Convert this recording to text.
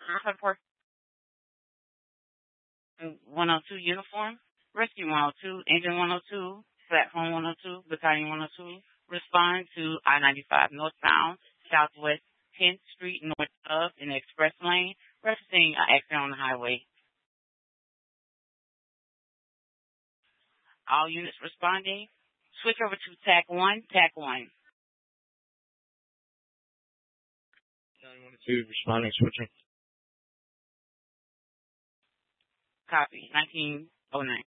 Support 102 uniform, Rescue 102, Engine 102, Platform 102, Battalion 102. Respond to I-95 northbound, southwest 10th Street north of in the express lane, referencing an accident on the highway. All units responding. Switch over to TAC 1, TAC 1. 912 responding, switching. Copy, 1909.